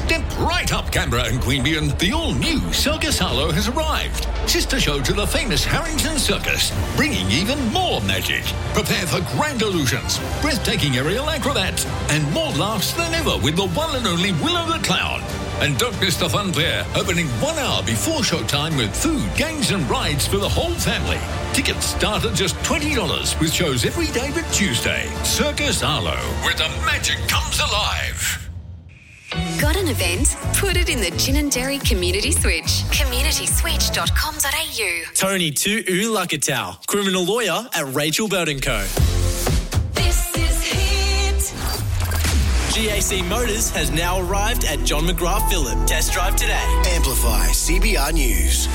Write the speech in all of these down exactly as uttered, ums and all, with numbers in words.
Step right up, Canberra and Queanbeyan. The all-new Circus Harlow has arrived. Sister show to the famous Harrington Circus, bringing even more magic. Prepare for grand illusions, breathtaking aerial acrobats, and more laughs than ever with the one and only Willow the Clown. And don't miss the fun fair, opening one hour before showtime with food, games and rides for the whole family. Tickets start at just twenty dollars with shows every day but Tuesday. Circus Harlow, where the magic comes alive. Got an event? Put it in the Gin and Dairy Community Switch. community switch dot com dot a u. Tony Tu Lakatau, criminal lawyer at Rachel Bird and Co. This is Hit. G A C Motors has now arrived at John McGrath Phillip. Test drive today. Amplify C B R News.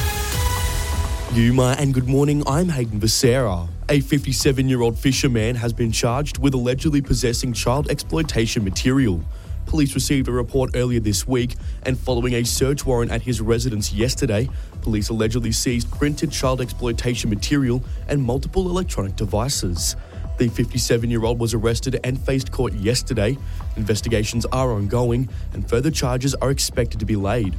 Yuma and good morning, I'm Hayden Becerra. A fifty-seven-year-old fisherman has been charged with allegedly possessing child exploitation material. Police received a report earlier this week, and following a search warrant at his residence yesterday, police allegedly seized printed child exploitation material and multiple electronic devices. The fifty-seven-year-old was arrested and faced court yesterday. Investigations are ongoing, and further charges are expected to be laid.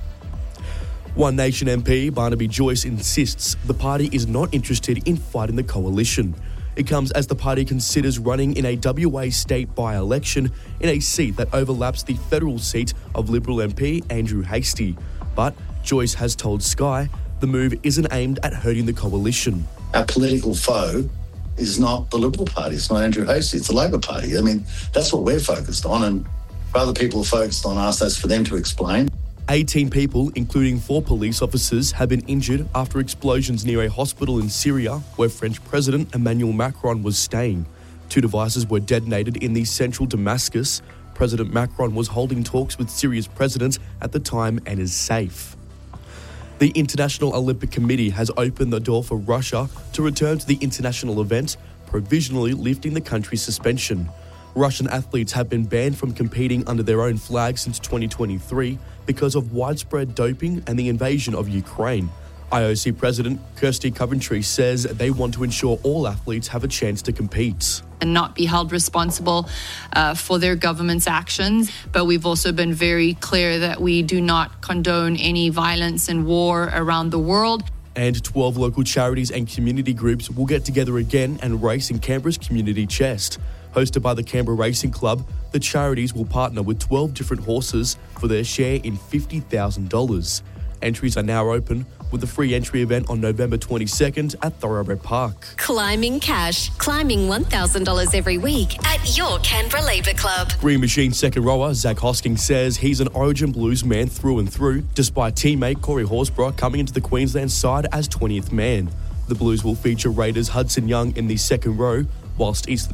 One Nation M P Barnaby Joyce insists the party is not interested in fighting the coalition. It comes as the party considers running in a W A state by-election in a seat that overlaps the federal seat of Liberal M P Andrew Hastie. But Joyce has told Sky the move isn't aimed at hurting the coalition. Our political foe is not the Liberal Party, it's not Andrew Hastie, it's the Labor Party. I mean, that's what we're focused on, and if other people are focused on us, that's for them to explain. eighteen people, including four police officers, have been injured after explosions near a hospital in Syria where French President Emmanuel Macron was staying. Two devices were detonated in the central Damascus. President Macron was holding talks with Syria's president at the time and is safe. The International Olympic Committee has opened the door for Russia to return to the international event, provisionally lifting the country's suspension. Russian athletes have been banned from competing under their own flag since twenty twenty-three because of widespread doping and the invasion of Ukraine. I O C President Kirsty Coventry says they want to ensure all athletes have a chance to compete. And not be held responsible uh, for their government's actions. But we've also been very clear that we do not condone any violence and war around the world. And twelve local charities and community groups will get together again and race in Canberra's community chest. Hosted by the Canberra Racing Club, the charities will partner with twelve different horses for their share in fifty thousand dollars. Entries are now open, with a free entry event on November twenty-second at Thoroughbred Park. Climbing Cash. Climbing one thousand dollars every week at your Canberra Labour Club. Green Machine second rower Zach Hosking says he's an Origin Blues man through and through, despite teammate Corey Horsburgh coming into the Queensland side as twentieth man. The Blues will feature Raiders Hudson Young in the second row, whilst East...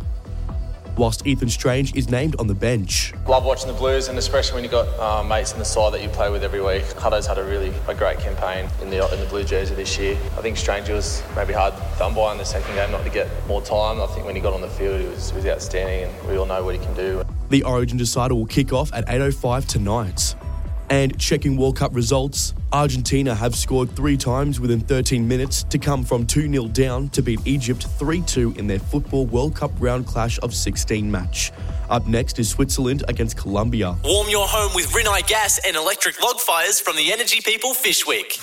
whilst Ethan Strange is named on the bench. Love watching the Blues, and especially when you've got um, mates in the side that you play with every week. Hutto's had a really a great campaign in the in the blue jersey this year. I think Strange was maybe hard done by in the second game not to get more time. I think when he got on the field, he was, he was outstanding, and we all know what he can do. The Origin decider will kick off at eight oh five tonight. And checking World Cup results, Argentina have scored three times within thirteen minutes to come from two nil down to beat Egypt three two in their Football World Cup round clash of sixteen match. Up next is Switzerland against Colombia. Warm your home with Rinnai gas and electric log fires from the Energy People Fish Week.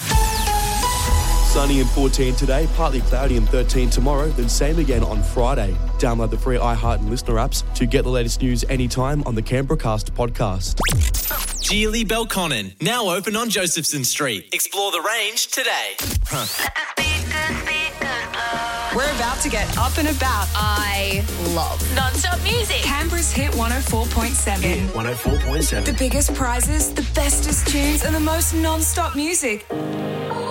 Sunny and fourteen today, partly cloudy and thirteen tomorrow, then same again on Friday. Download the free iHeart and Listener apps to get the latest news anytime on the Canberra Cast podcast. Geely Belconnen, now open on Josephson Street. Explore the range today. Huh. We're about to get up and about. I love Non-stop music. Canberra's Hit one oh four point seven. Hit one oh four point seven. The biggest prizes, the bestest tunes, and the most non-stop music.